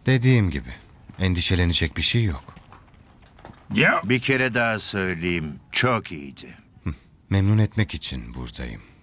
Dediğim gibi endişelenecek bir şey yok. Bir kere daha söyleyeyim, çok iyiydi. Memnun etmek için buradayım.